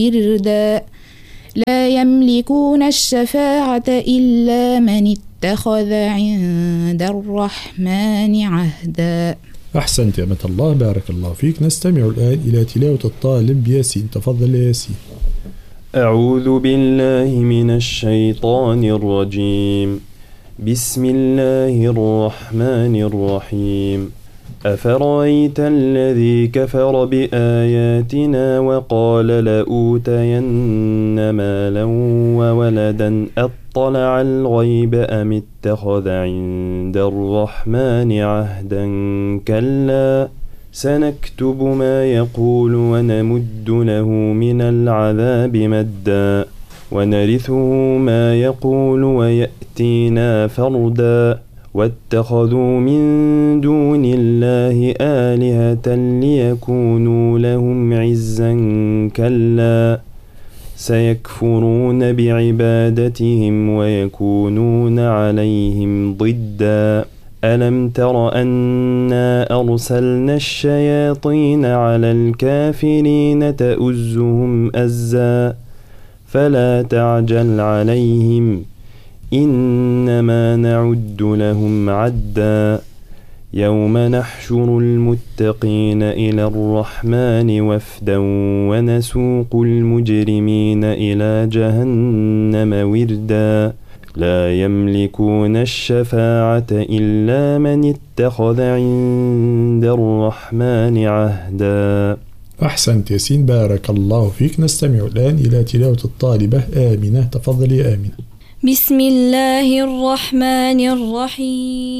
وردا لا يملكون الشفاعة إلا من اتخذ عند الرحمن عهدا. أحسنت يا أمة الله، بارك الله فيك. نستمع الآن إلى تلاوة الطالب ياسين. تفضل يا ياسين. أعوذ بالله من الشيطان الرجيم. بسم الله الرحمن الرحيم. أفرأيت الذي كفر بآياتنا وقال لأوتين مالا وولدا أطلع الغيب أم اتخذ عند الرحمن عهدا كلا سنكتب ما يقول ونمد له من العذاب مدا ونرثه ما يقول ويأتينا فردا واتخذوا من دون الله آلهة ليكونوا لهم عزا كلا سيكفرون بعبادتهم ويكونون عليهم ضدا ألم تر أنا أرسلنا الشياطين على الكافرين تؤزهم أزا فلا تعجل عليهم إنما نعد لهم عدا يوم نحشر المتقين إلى الرحمن وفدا ونسوق المجرمين إلى جهنم وردا لا يملكون الشفاعة إلا من اتخذ عند الرحمن عهدا. أحسنت ياسين، بارك الله فيك. نستمع الآن إلى تلاوة الطالبة آمنة. تفضل يا آمنة. بسم الله الرحمن الرحيم.